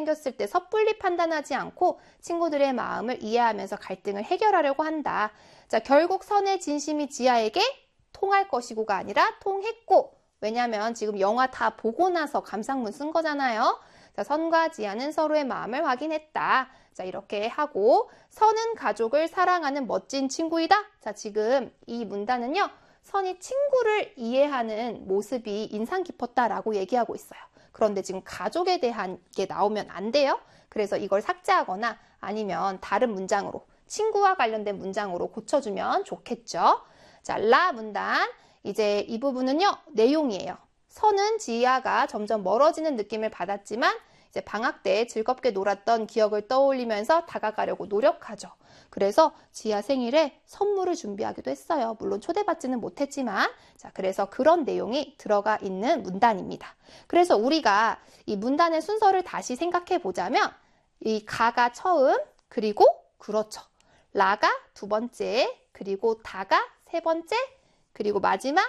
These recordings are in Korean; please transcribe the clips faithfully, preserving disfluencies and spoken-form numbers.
생겼을 때 섣불리 판단하지 않고 친구들의 마음을 이해하면서 갈등을 해결하려고 한다. 자, 결국 선의 진심이 지아에게 통할 것이고가 아니라 통했고, 왜냐면 지금 영화 다 보고 나서 감상문 쓴 거잖아요. 자, 선과 지아는 서로의 마음을 확인했다. 자, 이렇게 하고, 선은 가족을 사랑하는 멋진 친구이다. 자, 지금 이 문단은요, 선이 친구를 이해하는 모습이 인상 깊었다라고 얘기하고 있어요. 그런데 지금 가족에 대한 게 나오면 안 돼요. 그래서 이걸 삭제하거나 아니면 다른 문장으로, 친구와 관련된 문장으로 고쳐주면 좋겠죠. 자, 라 문단. 이제 이 부분은요, 내용이에요. 선은 지아가 점점 멀어지는 느낌을 받았지만 이제 방학 때 즐겁게 놀았던 기억을 떠올리면서 다가가려고 노력하죠. 그래서 지아 생일에 선물을 준비하기도 했어요. 물론 초대받지는 못했지만, 자, 그래서 그런 내용이 들어가 있는 문단입니다. 그래서 우리가 이 문단의 순서를 다시 생각해 보자면, 이 가가 처음, 그리고 그렇죠. 라가 두 번째, 그리고 다가 세 번째, 그리고 마지막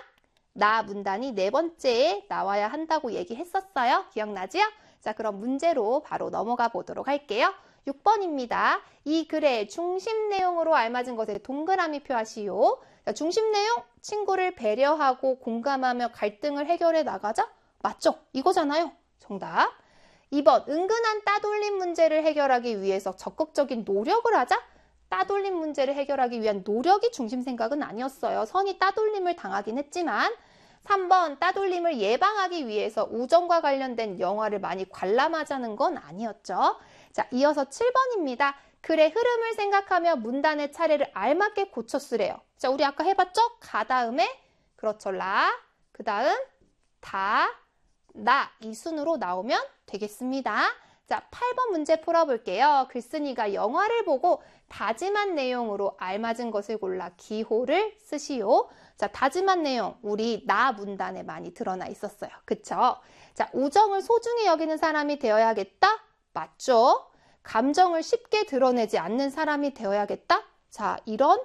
나 문단이 네 번째에 나와야 한다고 얘기했었어요. 기억나지요? 자, 그럼 문제로 바로 넘어가 보도록 할게요. 육 번입니다. 이 글의 중심 내용으로 알맞은 것에 동그라미 표하시오. 자, 중심 내용, 친구를 배려하고 공감하며 갈등을 해결해 나가자? 맞죠? 이거잖아요. 정답. 이 번, 은근한 따돌림 문제를 해결하기 위해서 적극적인 노력을 하자? 따돌림 문제를 해결하기 위한 노력이 중심 생각은 아니었어요. 선이 따돌림을 당하긴 했지만. 삼 번, 따돌림을 예방하기 위해서 우정과 관련된 영화를 많이 관람하자는 건 아니었죠. 자, 이어서 칠 번입니다. 글의 흐름을 생각하며 문단의 차례를 알맞게 고쳐 쓰래요. 자, 우리 아까 해봤죠? 가 다음에, 그렇죠, 라, 그 다음, 다, 나, 이 순으로 나오면 되겠습니다. 자, 팔 번 문제 풀어볼게요. 글쓴이가 영화를 보고 다짐한 내용으로 알맞은 것을 골라 기호를 쓰시오. 자, 다짐한 내용, 우리 나 문단에 많이 드러나 있었어요. 그쵸? 자, 우정을 소중히 여기는 사람이 되어야겠다? 맞죠? 감정을 쉽게 드러내지 않는 사람이 되어야겠다? 자, 이런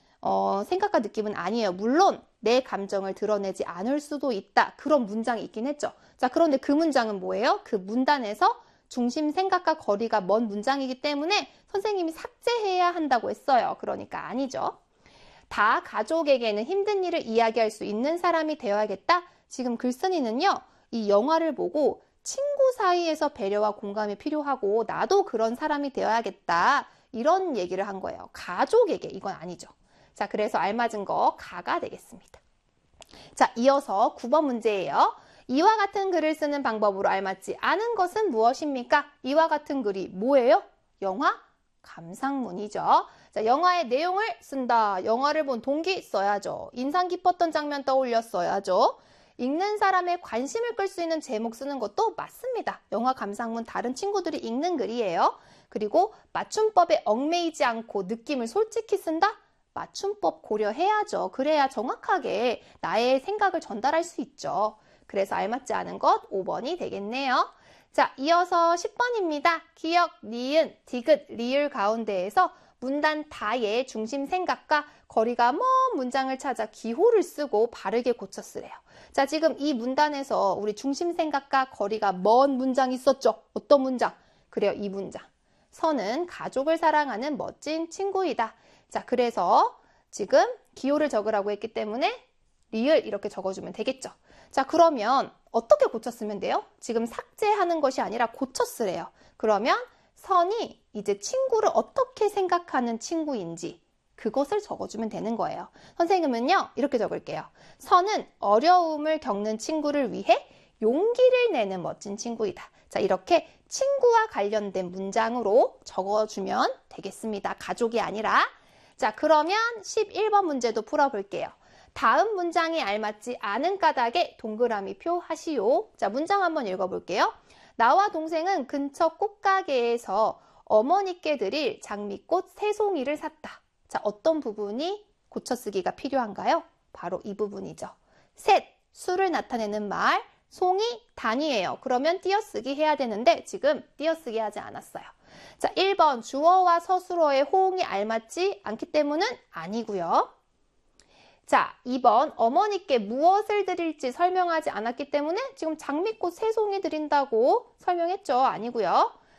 어, 생각과 느낌은 아니에요. 물론 내 감정을 드러내지 않을 수도 있다. 그런 문장이 있긴 했죠. 자, 그런데 그 문장은 뭐예요? 그 문단에서 중심 생각과 거리가 먼 문장이기 때문에 선생님이 삭제해야 한다고 했어요. 그러니까 아니죠. 다 가족에게는 힘든 일을 이야기할 수 있는 사람이 되어야겠다. 지금 글쓴이는요, 이 영화를 보고 친구 사이에서 배려와 공감이 필요하고 나도 그런 사람이 되어야겠다. 이런 얘기를 한 거예요. 가족에게, 이건 아니죠. 자, 그래서 알맞은 거 가가 되겠습니다. 자, 이어서 구 번 문제예요. 이와 같은 글을 쓰는 방법으로 알맞지 않은 것은 무엇입니까? 이와 같은 글이 뭐예요? 영화? 감상문이죠. 자, 영화의 내용을 쓴다. 영화를 본 동기 써야죠. 인상 깊었던 장면 떠올려 써야죠. 읽는 사람의 관심을 끌 수 있는 제목 쓰는 것도 맞습니다. 영화 감상문 다른 친구들이 읽는 글이에요. 그리고 맞춤법에 얽매이지 않고 느낌을 솔직히 쓴다? 맞춤법 고려해야죠. 그래야 정확하게 나의 생각을 전달할 수 있죠. 그래서 알맞지 않은 것 오 번이 되겠네요. 자, 이어서 십 번입니다. 기역, 니은, 디귿, 리을 가운데에서 문단 다의 중심 생각과 거리가 먼 문장을 찾아 기호를 쓰고 바르게 고쳐 쓰래요. 자, 지금 이 문단에서 우리 중심 생각과 거리가 먼 문장이 있었죠. 어떤 문장? 그래요, 이 문장. 선은 가족을 사랑하는 멋진 친구이다. 자, 그래서 지금 기호를 적으라고 했기 때문에 리을 이렇게 적어주면 되겠죠. 자, 그러면 어떻게 고쳐 쓰면 돼요? 지금 삭제하는 것이 아니라 고쳐 쓰래요. 그러면 선이 이제 친구를 어떻게 생각하는 친구인지 그것을 적어주면 되는 거예요. 선생님은요, 이렇게 적을게요. 선은 어려움을 겪는 친구를 위해 용기를 내는 멋진 친구이다. 자, 이렇게 친구와 관련된 문장으로 적어주면 되겠습니다. 가족이 아니라. 자, 그러면 십일 번 문제도 풀어볼게요. 다음 문장이 알맞지 않은 까닭에 동그라미 표 하시오. 자, 문장 한번 읽어볼게요. 나와 동생은 근처 꽃가게에서 어머니께 드릴 장미꽃 세 송이를 샀다. 자, 어떤 부분이 고쳐쓰기가 필요한가요? 바로 이 부분이죠. 셋, 수를 나타내는 말, 송이, 단위예요. 그러면 띄어쓰기 해야 되는데 지금 띄어쓰기 하지 않았어요. 자, 일 번 주어와 서술어의 호응이 알맞지 않기 때문은 아니고요. 자, 이 번 어머니께 무엇을 드릴지 설명하지 않았기 때문에 지금 장미꽃 세 송이 드린다고 설명했죠. 아니고요.